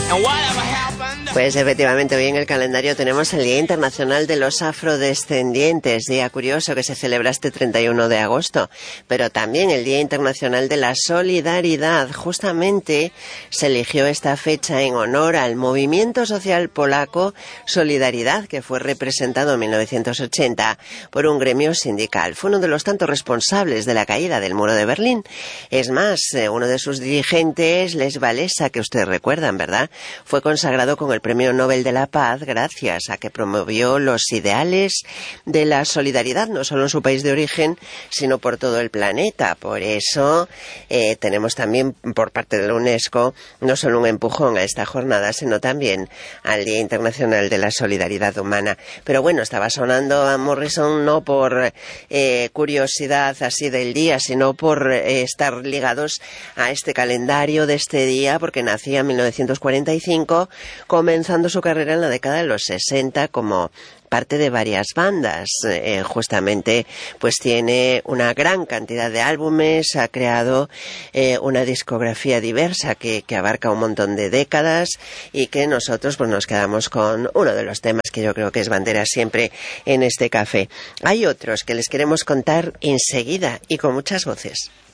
Pues efectivamente, hoy en el calendario tenemos el Día Internacional de los Afrodescendientes, día curioso que se celebra este 31 de agosto, pero también el Día Internacional de la Solidaridad. Justamente se eligió esta fecha en honor al movimiento social polaco Solidaridad, que fue representado en 1980 por un gremio sindical. Fue uno de los tantos responsables de la caída del muro de Berlín. Es más, uno de sus dirigentes, Lech Walesa, que ustedes recuerdan, ¿verdad?, fue consagrado con el Premio Nobel de la Paz gracias a que promovió los ideales de la solidaridad, no solo en su país de origen, sino por todo el planeta. Por eso tenemos también por parte de la UNESCO no solo un empujón a esta jornada, sino también al Día Internacional de la Solidaridad Humana. Pero bueno, estaba sonando a Morrison no por curiosidad así del día, sino por estar ligados a este calendario de este día, porque nacía en 1945, comenzando su carrera en la década de los 60 como parte de varias bandas. Justamente pues tiene una gran cantidad de álbumes, ha creado una discografía diversa que abarca un montón de décadas y que nosotros pues nos quedamos con uno de los temas que yo creo que es bandera siempre en este café. Hay otros que les queremos contar enseguida y con muchas voces.